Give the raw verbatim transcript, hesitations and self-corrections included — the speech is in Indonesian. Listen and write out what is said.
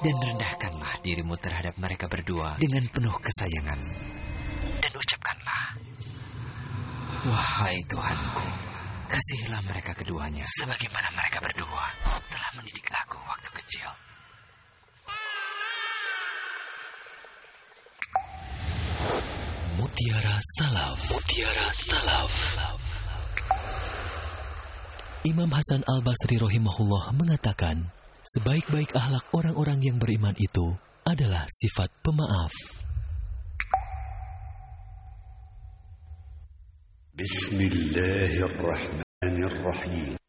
dan rendahkanlah dirimu terhadap mereka berdua dengan penuh kesayangan. Dan ucapkanlah, wahai Tuhanku, kasihilah mereka keduanya sebagaimana mereka berdua telah mendidik aku waktu kecil. Mutiara Salaf. Mutiara Salaf. Imam Hasan Al-Basri rahimahullah mengatakan, sebaik-baik akhlak orang-orang yang beriman itu adalah sifat pemaaf. Bismillahirrahmanirrahim.